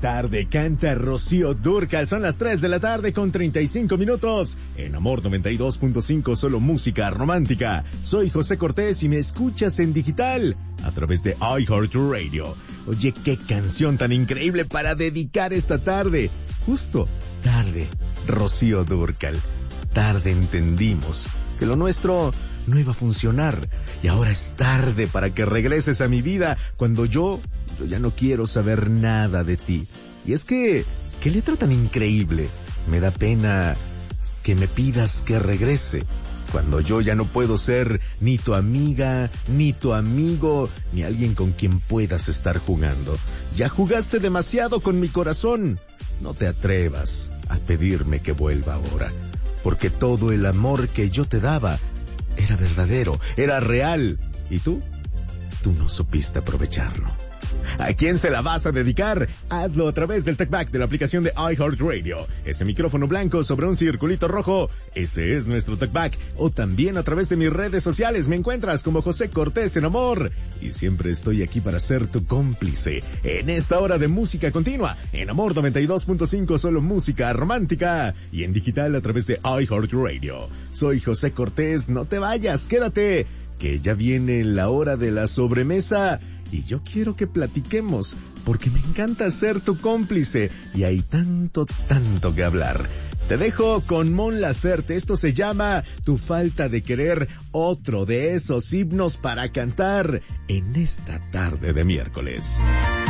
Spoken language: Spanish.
tarde canta Rocío Dúrcal. Son las 3 de la tarde con 35 minutos. En Amor 92.5, solo música romántica. Soy José Cortés y me escuchas en digital a través de iHeartRadio. Oye, qué canción tan increíble para dedicar esta tarde. Justo, tarde, Rocío Dúrcal. Tarde entendimos que lo nuestro no iba a funcionar. Y ahora es tarde para que regreses a mi vida cuando yo ya no quiero saber nada de ti. Y es que, qué letra tan increíble. Me da pena que me pidas que regrese cuando yo ya no puedo ser ni tu amiga, ni tu amigo, ni alguien con quien puedas estar jugando. Ya jugaste demasiado con mi corazón. No te atrevas a pedirme que vuelva ahora, porque todo el amor que yo te daba era verdadero, era real. ¿Y tú? Tú no supiste aprovecharlo. ¿A quién se la vas a dedicar? Hazlo a través del TalkBack de la aplicación de iHeartRadio. Ese micrófono blanco sobre un circulito rojo, ese es nuestro TalkBack. O también a través de mis redes sociales. Me encuentras como José Cortés en Amor. Y siempre estoy aquí para ser tu cómplice en esta hora de música continua. En Amor 92.5, solo música romántica. Y en digital a través de iHeartRadio. Soy José Cortés, no te vayas, quédate, que ya viene la hora de la sobremesa. Y yo quiero que platiquemos, porque me encanta ser tu cómplice, y hay tanto que hablar. Te dejo con Mon Laferte, esto se llama Tu falta de querer, otro de esos himnos para cantar en esta tarde de miércoles.